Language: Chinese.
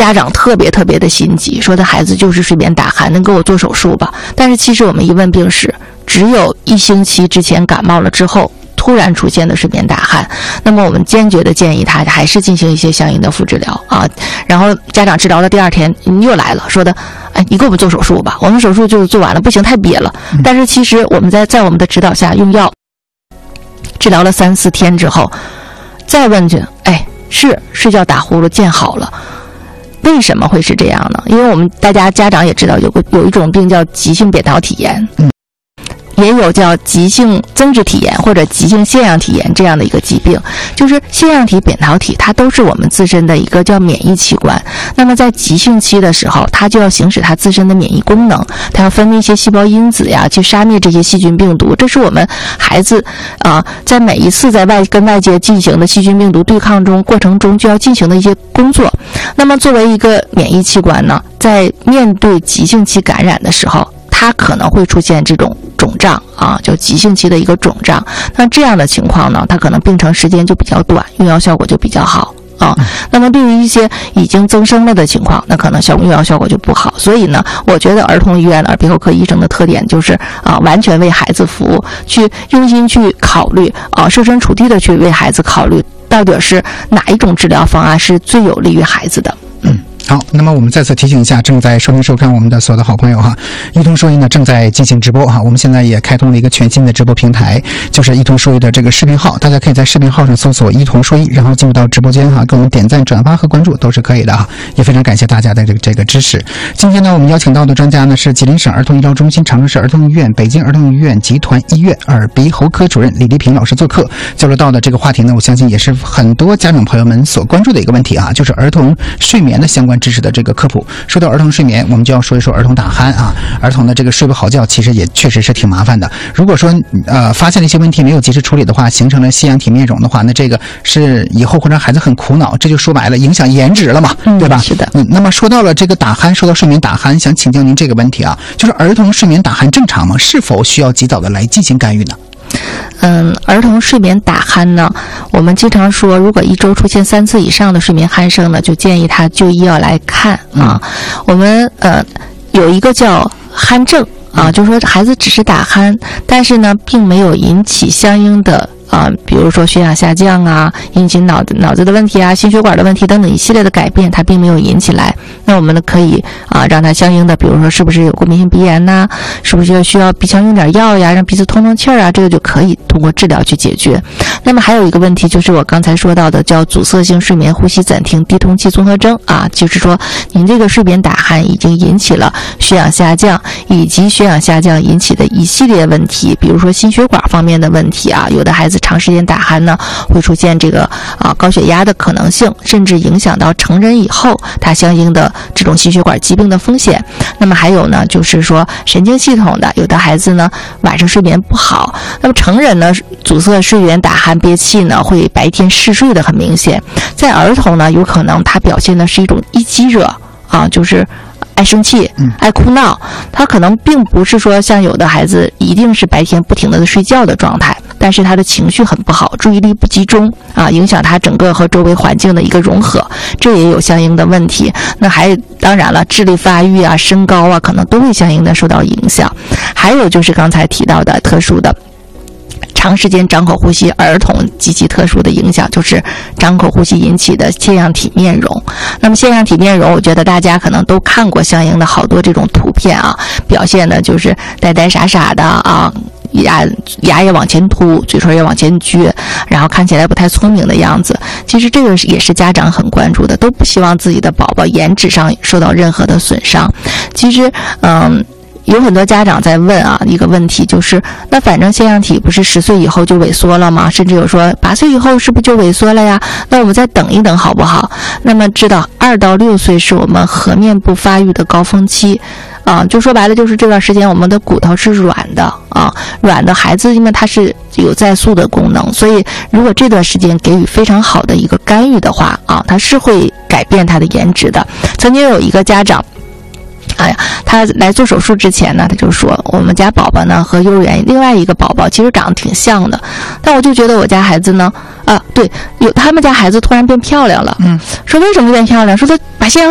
家长特别的心急，说他孩子就是睡眠打鼾，能给我做手术吧？但是其实我们一问病史，只有1星期之前感冒了之后突然出现的睡眠打鼾，那么我们坚决的建议他还是进行一些相应的复治疗啊。然后家长治疗的第2天又来了，说的，哎，你给我们做手术吧，我们手术就做完了，不行，太憋了。但是其实我们在我们的指导下用药治疗了3、4天之后，再问去，哎，是睡觉打呼噜见好了。为什么会是这样呢？因为我们大家家长也知道有一种病叫急性扁桃体炎，也有叫急性增殖体炎或者急性腺样体炎这样的一个疾病，就是腺样体、扁桃体它都是我们自身的一个叫免疫器官。那么在急性期的时候，它就要行使它自身的免疫功能，它要分泌一些细胞因子呀，去杀灭这些细菌病毒。这是我们孩子在每一次跟外界进行的细菌病毒对抗过程中就要进行的一些工作。那么作为一个免疫器官呢，在面对急性期感染的时候，它可能会出现这种肿胀啊，就急性期的一个肿胀。那这样的情况呢，它可能病程时间就比较短，用药效果就比较好啊。那么对于一些已经增生了的情况，那可能用药效果就不好。所以呢，我觉得儿童医院的耳鼻喉科医生的特点就是完全为孩子服务，去用心去考虑设身处地的去为孩子考虑，到底是哪一种治疗方案是最有利于孩子的。 好，那么我们再次提醒一下正在收听收看我们的所有的好朋友哈，一通说医呢正在进行直播哈，我们现在也开通了一个全新的直播平台，就是一通说医的这个视频号，大家可以在视频号上搜索一通说医，然后进入到直播间哈，给我们点赞、转发和关注都是可以的哈，也非常感谢大家的这个支持。今天呢，我们邀请到的专家呢是吉林省儿童医疗中心、长春市儿童医院、北京儿童医院集团医院耳鼻喉科主任李丽萍老师做客，交流到的这个话题呢，我相信也是很多家长朋友们所关注的一个问题啊，就是儿童睡眠的相关知识的这个科普。说到儿童睡眠，我们就要说一说儿童打鼾啊，儿童的这个睡不好觉，其实也确实是挺麻烦的。如果说发现了一些问题没有及时处理的话，形成了腺样体面肿的话，那这个是以后会让孩子很苦恼，这就说白了影响颜值了嘛，对吧？ 是的。 那么说到了这个打鼾，说到睡眠打鼾，想请教您这个问题啊，就是儿童睡眠打鼾正常吗？是否需要及早的来进行干预呢？ 儿童睡眠打鼾呢，我们经常说，如果1周出现3次以上的睡眠鼾声呢，就建议他就医要来看啊。我们有一个叫鼾症啊，就是说孩子只是打鼾，但是呢，并没有引起相应的比如说血氧下降啊，引起脑子的问题啊，心血管的问题等等一系列的改变，它并没有引起来。那我们呢可以让它相应的，比如说是不是有过敏性鼻炎呐，是不是需要鼻腔用点药呀，让鼻子通气儿啊，这个就可以通过治疗去解决。那么还有一个问题就是我刚才说到的叫阻塞性睡眠呼吸暂停低通气综合征啊，就是说您这个睡眠打鼾已经引起了血氧下降，以及血氧下降引起的一系列问题，比如说心血管方面的问题啊，有的孩子长时间打鼾呢，会出现这个高血压的可能性，甚至影响到成人以后他相应的这种心血管疾病的风险。那么还有呢，就是说神经系统的，有的孩子呢晚上睡眠不好，那么成人呢阻塞睡眠打鼾憋气呢，会白天嗜睡的很明显。在儿童呢，有可能他表现的是一种易激惹啊，就是爱生气、爱哭闹，他可能并不是说像有的孩子一定是白天不停的睡觉的状态，但是他的情绪很不好，注意力不集中啊，影响他整个和周围环境的一个融合，这也有相应的问题。那还当然了，智力发育啊、身高啊，可能都会相应的受到影响。还有就是刚才提到的特殊的长时间张口呼吸，儿童极其特殊的影响就是张口呼吸引起的腺样体面容。那么腺样体面容，我觉得大家可能都看过相应的好多这种图片啊，表现的就是呆呆傻傻的啊，牙也往前凸，嘴唇也往前撅，然后看起来不太聪明的样子。其实这个也是家长很关注的，都不希望自己的宝宝颜值上受到任何的损伤。其实有很多家长在问一个问题，就是那反正腺样体不是10岁以后就萎缩了吗？甚至有说8岁以后是不是就萎缩了呀？那我们再等一等好不好？那么知道2到6岁是我们颌面部发育的高峰期就说白了就是这段时间我们的骨头是软的软的孩子因为它是有再塑的功能，所以如果这段时间给予非常好的一个干预的话它是会改变他的颜值的。曾经有一个家长他来做手术之前呢，他就说我们家宝宝呢和幼儿园另外一个宝宝其实长得挺像的，但我就觉得我家孩子呢他们家孩子突然变漂亮了。说为什么变漂亮？说他把腺样